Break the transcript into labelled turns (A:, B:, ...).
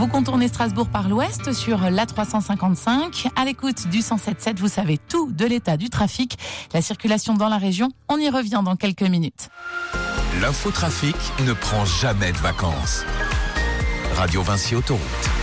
A: Vous contournez Strasbourg par l'ouest sur l'A355. À l'écoute du 107.7, vous savez tout de l'état du trafic. La circulation dans la région, on y revient dans quelques minutes.
B: L'infotrafic ne prend jamais de vacances. Radio Vinci Autoroute.